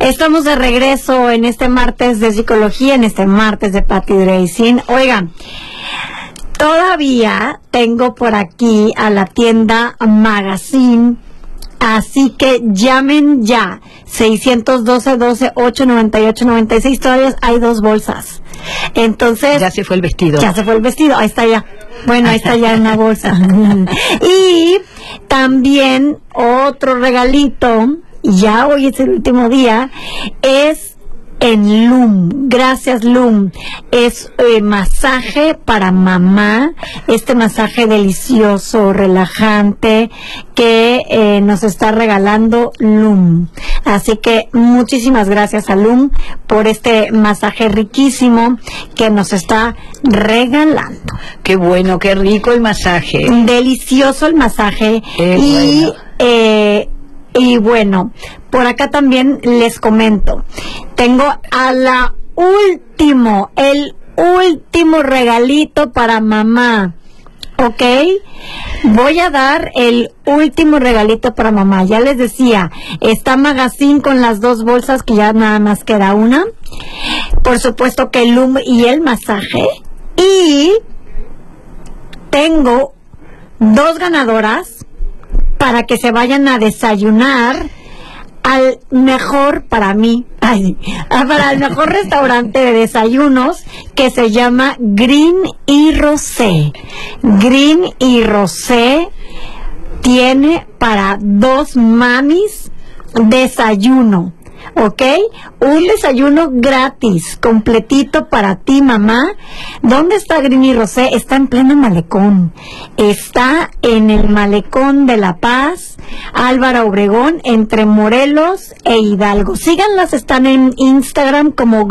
Estamos de regreso en este martes de psicología, en este martes de Patti Dresin. Oigan, todavía tengo por aquí a la tienda Magazine, así que llamen ya, 612-898-96, todavía hay 2 bolsas. Entonces... Ya se fue el vestido. Ya se fue el vestido, ahí está ya. Bueno, ahí está ya en la bolsa. Y también otro regalito, ya hoy es el último día, es en Loom. Gracias, Loom. Es masaje para mamá, este masaje delicioso, relajante que nos está regalando Loom. Así que muchísimas gracias a Loom por este masaje riquísimo que nos está regalando. Qué bueno, qué rico el masaje. Delicioso el masaje. Y bueno, por acá también les comento, tengo el último regalito para mamá, ¿ok? Voy a dar el último regalito para mamá. Ya les decía, está Magazine con las 2 bolsas, que ya nada más queda una. Por supuesto que el Loom y el masaje. Y tengo 2 ganadoras para que se vayan a desayunar al mejor, para mí, para el mejor restaurante de desayunos que se llama Green y Rosé. Green y Rosé tiene para 2 mamis desayuno, ¿ok? Un desayuno gratis, completito para ti, mamá. ¿Dónde está Green y Rosé? Está en pleno malecón. Está en el malecón de La Paz, Álvaro Obregón, entre Morelos e Hidalgo. Síganlas, están en Instagram como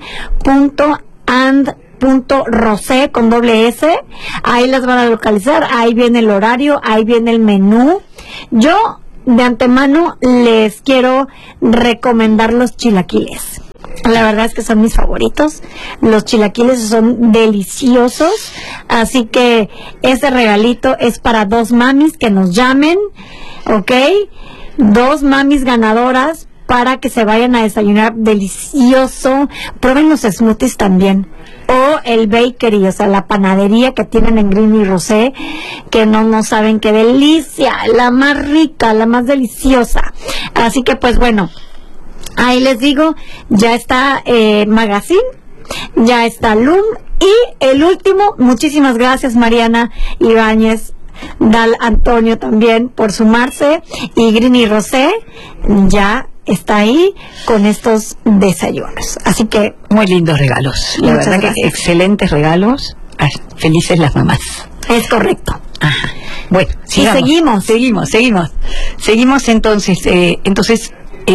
green.and.rosé con doble S. Ahí las van a localizar. Ahí viene el horario, ahí viene el menú. Yo de antemano les quiero recomendar los chilaquiles. La verdad es que son mis favoritos. Los chilaquiles son deliciosos. Así que ese regalito es para 2 mamis que nos llamen, ¿ok? 2 mamis ganadoras para que se vayan a desayunar delicioso. Prueben los smoothies también. O el bakery, o sea, la panadería que tienen en Green y Rosé, que no saben qué delicia, la más rica, la más deliciosa. Así que pues bueno, ahí les digo, ya está Magazine, ya está Loom, y el último, muchísimas gracias Mariana Ibáñez, Dal Antonio también por sumarse, y Green y Rosé ya está ahí con estos desayunos. Así que muy lindos regalos, la verdad que excelentes regalos. Felices las mamás. Es correcto. Ajá. Bueno, sigamos, seguimos entonces,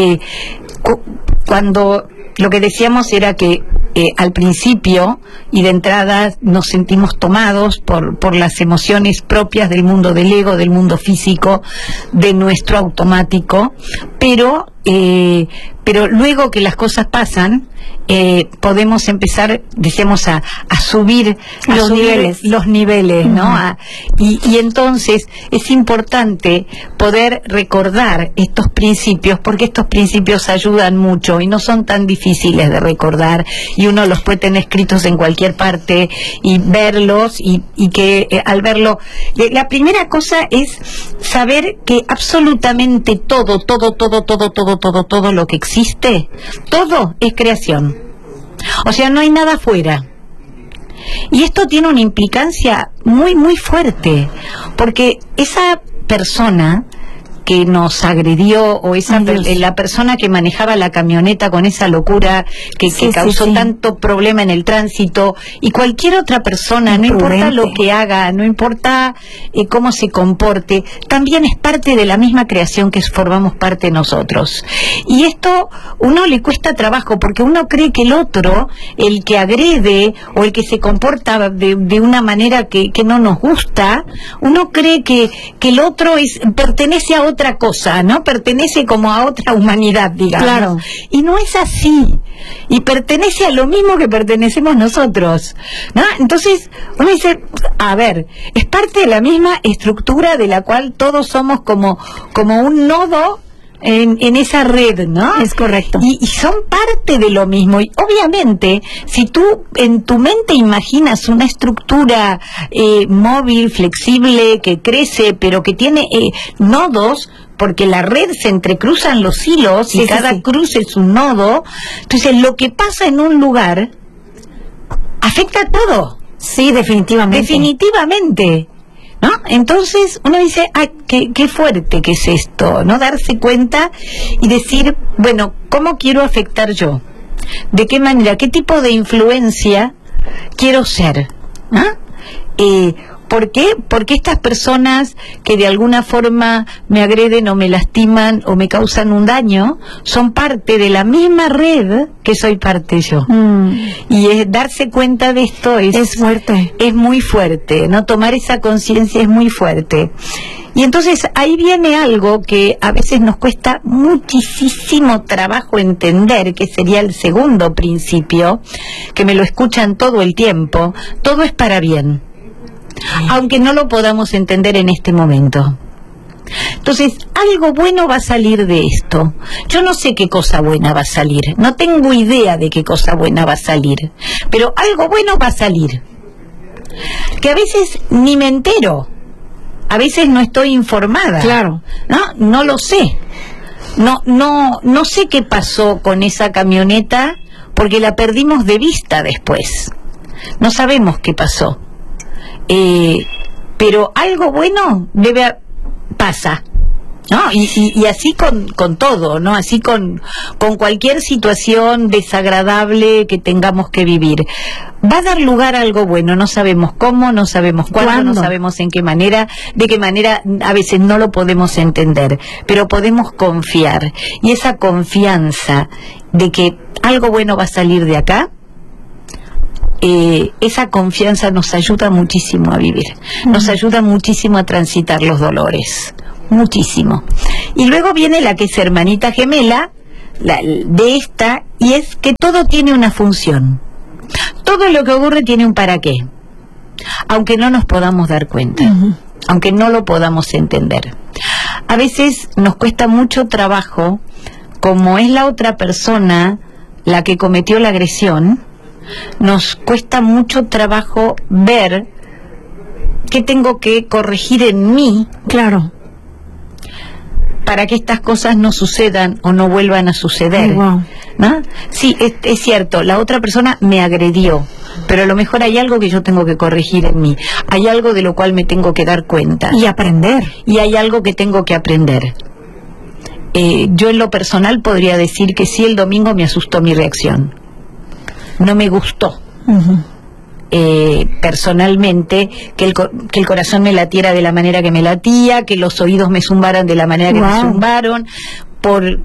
cuando lo que decíamos era que al principio y de entrada nos sentimos tomados por las emociones propias del mundo del ego, del mundo físico, de nuestro automático, pero luego que las cosas pasan, podemos empezar, decíamos, a subir los niveles, ¿no? Y entonces es importante poder recordar estos principios, porque estos principios ayudan mucho y no son tan difíciles de recordar, y uno los puede tener escritos en cualquier parte y verlos, y que al verlo, la primera cosa es saber que absolutamente todo lo que existe, todo es creación. O sea, no hay nada afuera. Y esto tiene una implicancia muy, muy fuerte, porque esa persona que nos agredió, o la persona que manejaba la camioneta con esa locura que causó tanto problema en el tránsito, y cualquier otra persona, no importa lo que haga, no importa cómo se comporte, también es parte de la misma creación que formamos parte nosotros. Y esto uno le cuesta trabajo, porque uno cree que el otro, el que agrede o el que se comporta de una manera que no nos gusta, uno cree que el otro pertenece a otra cosa, ¿no? Pertenece como a otra humanidad, digamos. Claro. Y no es así. Y pertenece a lo mismo que pertenecemos nosotros, ¿no? Entonces, uno dice, a ver, es parte de la misma estructura de la cual todos somos como un nodo en esa red, ¿no? Es correcto. Y son parte de lo mismo. Y obviamente, si tú en tu mente imaginas una estructura móvil, flexible, que crece, pero que tiene nodos, porque la red se entrecruzan los hilos y cada cruce es un nodo, entonces lo que pasa en un lugar afecta a todo. Sí, definitivamente. Definitivamente. ¿No? Entonces uno dice, ay, qué fuerte que es esto, ¿no? Darse cuenta y decir, bueno, ¿cómo quiero afectar yo? ¿De qué manera? ¿Qué tipo de influencia quiero ser? ¿No? ¿Por qué? Porque estas personas que de alguna forma me agreden o me lastiman o me causan un daño son parte de la misma red que soy parte yo. Y darse cuenta de esto es fuerte. Es muy fuerte, ¿no? Tomar esa conciencia es muy fuerte. Y entonces ahí viene algo que a veces nos cuesta muchísimo trabajo entender, que sería el segundo principio, que me lo escuchan todo el tiempo: todo es para bien, aunque no lo podamos entender en este momento. Entonces, algo bueno va a salir de esto. Yo no sé qué cosa buena va a salir, no tengo idea de qué cosa buena va a salir, pero algo bueno va a salir, que a veces ni me entero, a veces no estoy informada. Claro. No lo sé. No sé qué pasó con esa camioneta, porque la perdimos de vista después. No sabemos qué pasó. Pero algo bueno pasa, ¿no? Y así con todo, ¿no? Así con cualquier situación desagradable que tengamos que vivir. Va a dar lugar a algo bueno, no sabemos cómo, no sabemos cuándo, no sabemos en qué manera, de qué manera a veces no lo podemos entender, pero podemos confiar. Y esa confianza de que algo bueno va a salir de acá, esa confianza nos ayuda muchísimo a vivir, nos ayuda muchísimo a transitar los dolores, muchísimo. Y luego viene la que es hermanita gemela de esta, y es que todo tiene una función, todo lo que ocurre tiene un para qué, aunque no nos podamos dar cuenta, aunque no lo podamos entender. A veces nos cuesta mucho trabajo, como es la otra persona la que cometió la agresión, nos cuesta mucho trabajo ver qué tengo que corregir en mí, claro, para que estas cosas no sucedan o no vuelvan a suceder. ¿No? Sí, es cierto, la otra persona me agredió, pero a lo mejor hay algo que yo tengo que corregir en mí, hay algo de lo cual me tengo que dar cuenta y aprender, y hay algo que tengo que aprender. Yo en lo personal podría decir que sí, el domingo me asustó mi reacción. No me gustó, personalmente, que el corazón me latiera de la manera que me latía, que los oídos me zumbaran de la manera que me zumbaron, por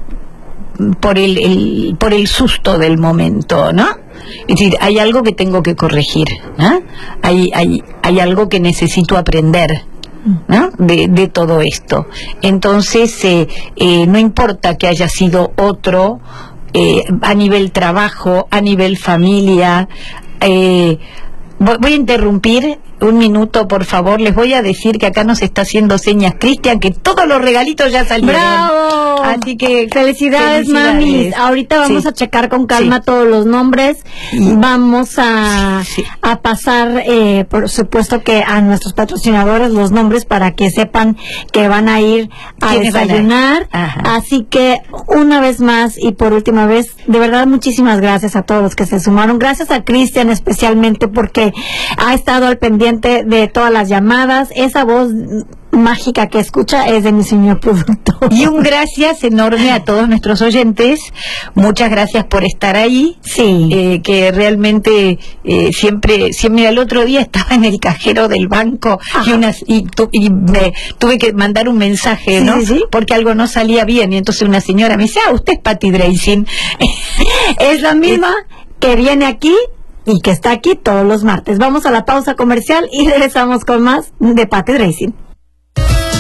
el susto del momento, ¿no? Es decir, hay algo que tengo que corregir, ¿no? Hay algo que necesito aprender, ¿no? de todo esto. Entonces, no importa que haya sido otro, a nivel trabajo, a nivel familia. Voy a interrumpir un minuto, por favor. Les voy a decir que acá nos está haciendo señas Cristian, que todos los regalitos ya salieron. ¡Bravo! Así que felicidades, mamis. Ahorita vamos a checar con calma todos los nombres. Vamos a pasar, por supuesto, que a nuestros patrocinadores los nombres, para que sepan que van a ir a desayunar. Así que, una vez más y por última vez, de verdad, muchísimas gracias a todos los que se sumaron. Gracias a Cristian especialmente, porque ha estado al pendiente de todas las llamadas. Esa voz mágica que escucha es de mi señor productor. Y un gracias enorme a todos nuestros oyentes. Muchas gracias por estar ahí. Sí. Que realmente siempre, el otro día estaba en el cajero del banco y me tuve que mandar un mensaje, ¿no? Porque algo no salía bien, y entonces una señora me dice: usted es Patti Dreising. Es la misma que viene aquí y que está aquí todos los martes. Vamos a la pausa comercial y regresamos con más de Patti Dreising.